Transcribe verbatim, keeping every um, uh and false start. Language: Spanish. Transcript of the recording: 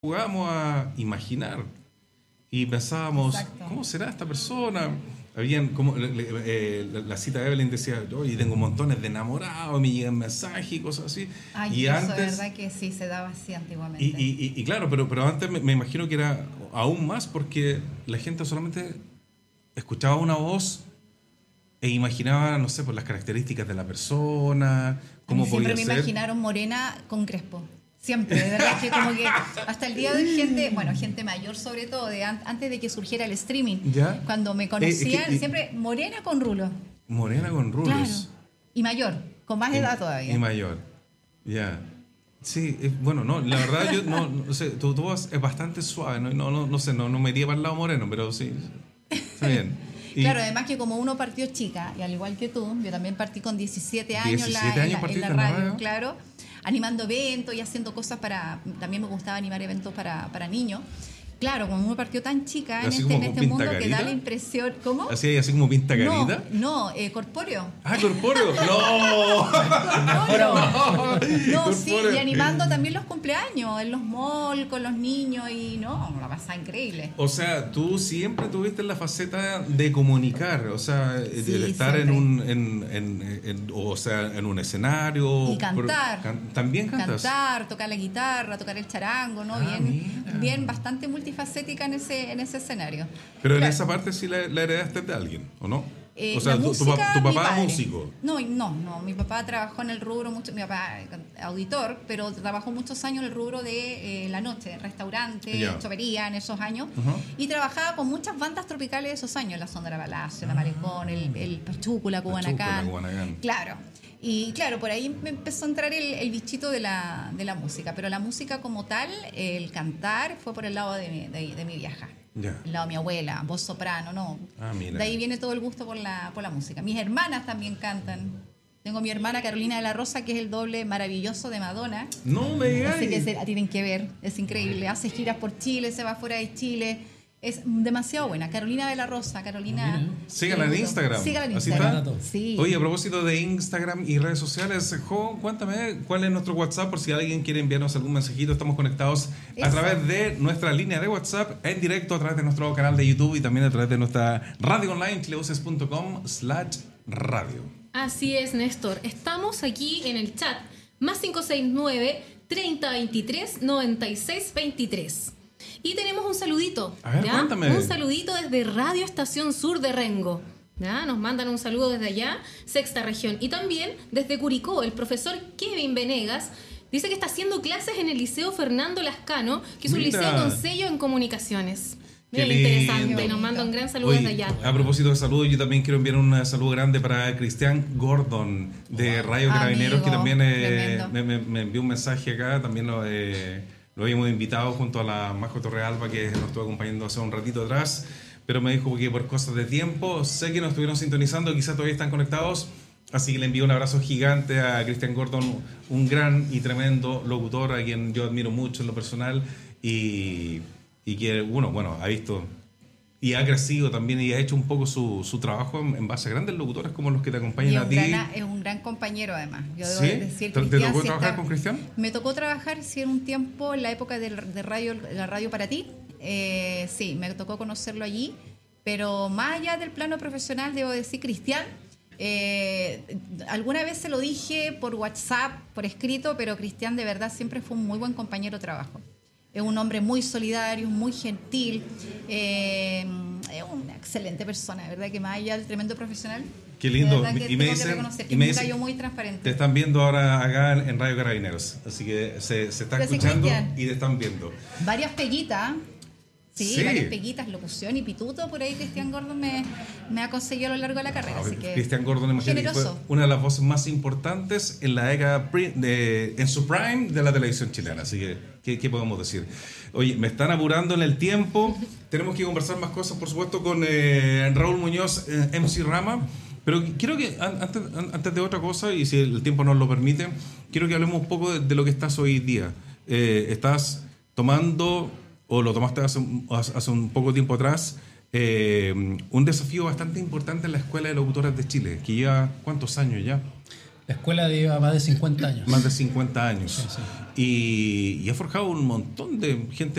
jugábamos a imaginar y pensábamos, Exacto. ¿cómo será esta persona? Habían como le- le- eh, la, la cita de Evelyn decía, oye, tengo montones de enamorados, me llegan mensajes y cosas así. Ay, y eso antes, de verdad que sí se daba así antiguamente. y, y, y- y claro, pero, pero antes me, me imagino que era aún más porque la gente solamente escuchaba una voz e imaginaba, no sé, por las características de la persona, A mí cómo siempre podía me ser. imaginaron morena con crespo. Siempre, de verdad que como que hasta el día de hoy gente, bueno, gente mayor sobre todo, de an- antes de que surgiera el streaming, ¿Ya? cuando me Eh, conocían, es que- y- siempre morena con rulo. Morena con rulos. Claro. Y mayor, con más Y- edad todavía. Y mayor. Ya. Sí, eh, bueno, no, la verdad yo no, no sé, tu, tu voz es bastante suave, no, no, no, no sé, no, no me iría para el lado moreno, pero sí, está bien. Y Claro, además que como uno partió chica, y al igual que tú, yo también partí con diecisiete años, en la- diecisiete en, años la, en partiste la en la radio, radio. claro, animando eventos y haciendo cosas para... También me gustaba animar eventos para, para niños. Claro, como uno partió tan chica en Así este, como en con este pinta mundo que da carita. la impresión... ¿Cómo? así, así como pinta No, carita. no, eh, corpóreo. Ah, corpóreo. No. Corpóreo. No, sí, Corpóreo. y animando también los cumpleaños en los malls con los niños y no, la pasaba increíble. O sea, tú siempre tuviste la faceta de comunicar, o sea, de- Sí, de estar en siempre. un, en, en- en- o sea, en un escenario. Y cantar. Can- También cantas. Cantar, tocar la guitarra, tocar el charango, ¿no? Ah, bien, mira. bien, bastante multifacética en ese, en ese escenario. Pero en Claro. esa parte sí la, la heredaste de alguien, ¿o no? Eh, o sea, la tu, tu música, pa- tu mi papá es padre. músico. No, no, no. Mi papá trabajó en el rubro mucho, mi papá eh, auditor, pero trabajó muchos años en el rubro de eh, la noche, restaurante, Ya. chopería en esos años. Ajá. Y trabajaba con muchas bandas tropicales de esos años, la Sondra Palacio, la Malecón, el, el Pachuco, la Cubanacán. Pachuco, la Cubanacán. Claro. Y claro, por ahí me empezó a entrar el, el bichito de la, de la música, pero la música como tal, el cantar, fue por el lado de mi, de, de mi vieja. Ya. El lado de mi abuela, voz soprano, no. Ah, mira. De ahí viene todo el gusto por la, por la música. Mis hermanas también cantan. Tengo mi hermana Carolina de la Rosa, que es el doble maravilloso de Madonna. No me digas. Así que se, la tienen que ver, es increíble. Hace giras por Chile, se va fuera de Chile. Es demasiado buena. Carolina de la Rosa, Carolina. Síganla en Instagram. Síganla en ¿Así Instagram. está? Sí. Oye, a propósito de Instagram y redes sociales, Jo, cuéntame cuál es nuestro WhatsApp por si alguien quiere enviarnos algún mensajito. Estamos conectados a Eso. través de nuestra línea de WhatsApp en directo a través de nuestro canal de YouTube y también a través de nuestra radio online, chileuces punto com slash radio. Así es, Néstor. Estamos aquí en el chat. Más cinco seis nueve, treinta veintitrés, noventa y seis veintitrés. Y tenemos un saludito. A ver, ¿ya? cuéntame. Un saludito desde Radio Estación Sur de Rengo. ¿Ya? Nos mandan un saludo desde allá, sexta región. Y también desde Curicó, el profesor Kevin Venegas dice que está haciendo clases en el Liceo Fernando Lascano, que es un Mira. liceo con sello en comunicaciones. Qué Mira, interesante. lindo. Y nos manda un gran saludo Oye, desde allá. a propósito de saludos, yo también quiero enviar un saludo grande para Cristian Gordon de Radio Carabineros, Amigo, que también eh, tremendo. me, me- me envió un mensaje acá. También lo, eh, lo habíamos invitado junto a la Majo Torrealba, que nos estuvo acompañando hace un ratito atrás, pero me dijo que por cosas de tiempo, sé que nos estuvieron sintonizando, quizás todavía están conectados. Así que le envío un abrazo gigante a Cristian Gordon, un gran y tremendo locutor a quien yo admiro mucho en lo personal y, y que uno, bueno, ha visto y ha crecido también y ha hecho un poco su, su trabajo en, en base a grandes locutores como los que te Y acompañan es a un, ti. gran, es un gran compañero además. Yo debo ¿Sí? decir, ¿Te, te Cristian tocó sí trabajar está- con Cristian? Me tocó trabajar, sí, en un tiempo en la época de, de radio, la radio para ti. Eh, sí, me tocó conocerlo allí. Pero más allá del plano profesional, debo decir, Cristian, eh, alguna vez se lo dije por WhatsApp, por escrito, pero Cristian de verdad siempre fue un muy buen compañero de trabajo. Es un hombre muy solidario, muy gentil, eh, es una excelente persona, ¿verdad? Que más allá del tremendo profesional. Qué lindo. de verdad que Y me tengo que dicen- reconocer que y me es un dicen- gallo muy Te transparente. están viendo ahora acá en Radio Carabineros, así que se, se está Gracias, escuchando Cristian. y te están viendo. Varias peguitas. Sí, Sí. varias peguitas, locución y pituto, por ahí Cristian Gordon me, me ha conseguido a lo largo de la carrera. Ah, Así que Cristian Gordon, imagínate que fue generoso. una de las voces más importantes en la década pri- de, en su prime de la televisión chilena. Así que, ¿qué, qué podemos decir? Oye, me están apurando en el tiempo. Tenemos que conversar más cosas, por supuesto, con eh, Raúl Muñoz, eh, M C Rama. Pero quiero que, an- antes, an- antes de otra cosa, y si el tiempo nos lo permite, quiero que hablemos un poco de, de lo que estás hoy día. Eh, estás tomando, o lo tomaste hace, un- hace un poco tiempo atrás, eh, un desafío bastante importante en la Escuela de Locutores de Chile, que lleva ¿cuántos años ya? La escuela lleva más de cincuenta años. Más de cincuenta años. Sí, sí. Y, y ha forjado un montón de gente